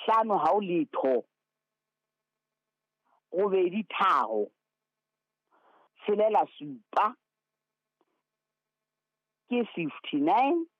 5 ha o letho 8 3 7 ke 59